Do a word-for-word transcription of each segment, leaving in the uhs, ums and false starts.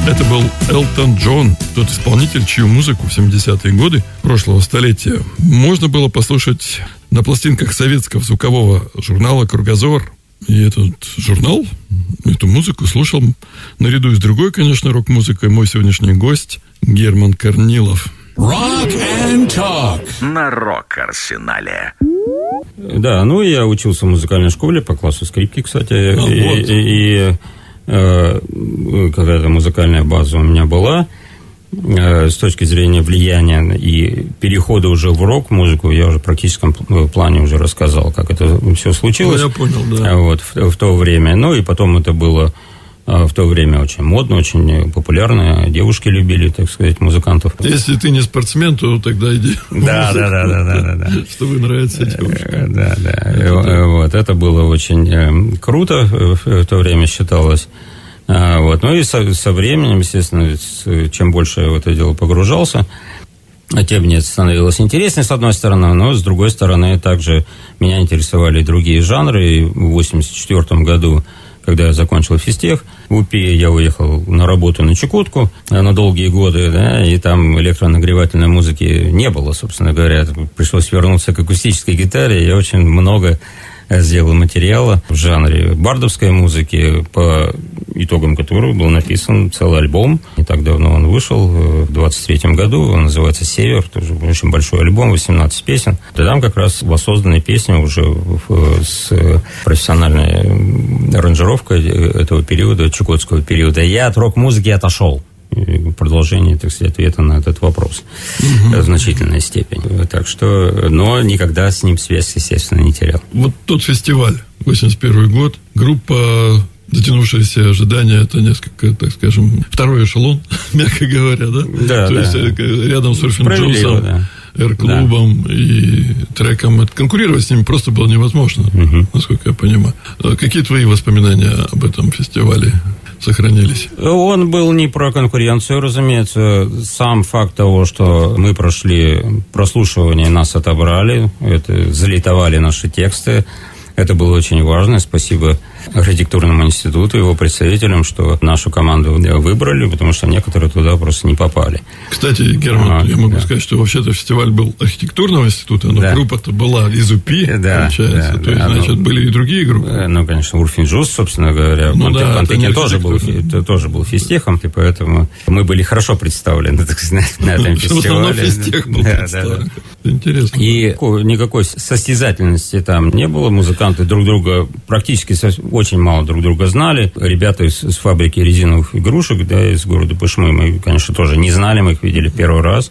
Это был Элтон Джон, тот исполнитель, чью музыку в семидесятые годы прошлого столетия можно было послушать на пластинках советского звукового журнала «Кругозор». И этот журнал, эту музыку слушал наряду с другой, конечно, рок-музыкой мой сегодняшний гость Герман Корнилов. Rock and Talk на Рок-Арсенале. Да, ну я учился в музыкальной школе по классу скрипки, кстати, а, и, вот. и, и э, какая-то музыкальная база у меня была. Э, с точки зрения влияния и перехода уже в рок-музыку, я уже в практическом плане уже рассказал, как это все случилось. Ну, я понял, да. Вот, в, в то время. Ну, и потом это было в то время очень модно, очень популярно. Девушки любили, так сказать, музыкантов. Если ты не спортсмен, то тогда иди. Да, да, да, да, да, да. Что вы нравится девушкам. Да, да. Вот, это было очень круто, в то время считалось. Вот. Ну и со, со временем, естественно, чем больше я в это дело погружался, тем мне становилось интереснее, с одной стороны, но с другой стороны, также меня интересовали и другие жанры. И в восемьдесят четвёртом году, когда я закончил физтех, в УПИ я уехал на работу на Чукотку на долгие годы, да, и там электронагревательной музыки не было, собственно говоря. Пришлось вернуться к акустической гитаре. Я очень много сделал материала в жанре бардовской музыки, по итогам которого был написан целый альбом. Не так давно он вышел, в двадцать третьем году, он называется «Север», тоже очень большой альбом, восемнадцать песен. И там как раз воссозданы песни уже с профессиональной аранжировкой этого периода, чукотского периода. Я от рок-музыки отошел. Продолжение, так сказать, ответа на этот вопрос угу. в значительной степени. Так что, но никогда с ним связь, естественно, не терял. Вот тот фестиваль, восемьдесят первый год, группа «Дотянувшиеся ожидания», это несколько, так скажем, второй эшелон, мягко говоря, да? Да, То да. есть рядом с Сурфинг Джонсом, да. Эр-клубом да. и треком. Конкурировать с ними просто было невозможно, угу. насколько я понимаю. Какие твои воспоминания об этом фестивале сохранились? Он был не про конкуренцию, разумеется. Сам факт того, что мы прошли прослушивание, нас отобрали, это, залитовали наши тексты, это было очень важно. Спасибо архитектурному институту, его представителям, что нашу команду выбрали, потому что некоторые туда просто не попали. Кстати, Герман, а, я могу да. сказать, что вообще-то фестиваль был архитектурного института, но да. группа-то была из УПИ, да, получается. Да, То есть, да, значит, ну, были и другие группы. Ну, конечно, Урфинджус, собственно говоря. Ну, да, Пантекен тоже был, тоже был физтехом, и поэтому мы были хорошо представлены, так сказать, на этом фестивале. Физтех был представлен. Интересно. И никакой состязательности там не было. Музыканты друг друга практически очень мало друг друга знали. Ребята из, из фабрики резиновых игрушек, да, из города Пышмы, мы, конечно, тоже не знали, мы их видели первый раз.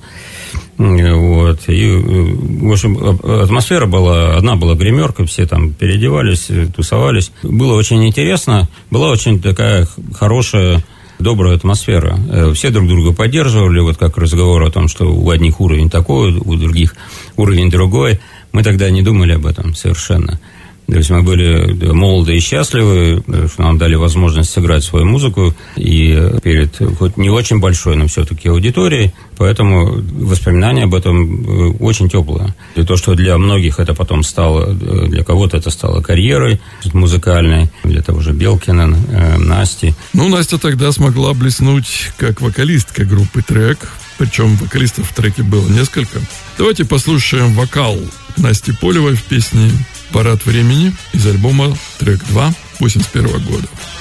Вот. И, в общем, атмосфера была, одна была гримерка, все там переодевались, тусовались. Было очень интересно, была очень такая хорошая, добрая атмосфера. Все друг друга поддерживали, вот как разговор о том, что у одних уровень такой, у других уровень другой. Мы тогда не думали об этом совершенно. То есть мы были молоды и счастливы, что нам дали возможность сыграть свою музыку и перед хоть не очень большой, но все-таки аудиторией, поэтому воспоминания об этом очень теплые. И то, что для многих это потом стало, для кого-то это стало карьерой музыкальной, для того же Белкина, Насти. Ну, Настя тогда смогла блеснуть как вокалистка группы «Трек», причем вокалистов в треке было несколько. Давайте послушаем вокал Насти Полевой в песне «Парад времени» из альбома «Трек два» восемьдесят первого года.